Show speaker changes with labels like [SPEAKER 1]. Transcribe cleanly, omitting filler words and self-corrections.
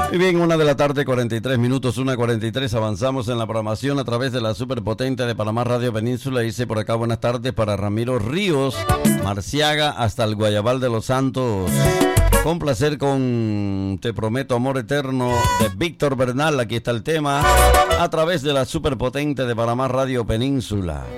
[SPEAKER 1] Muy bien, 1:43 PM, 1:43, avanzamos en la programación a través de la superpotente de Panamá Radio Península. Dice por acá buenas tardes para Ramiro Ríos, Marciaga, hasta el Guayabal de los Santos. Con placer con Te Prometo Amor Eterno de Víctor Bernal. Aquí está el tema a través de la superpotente de Panamá Radio Península.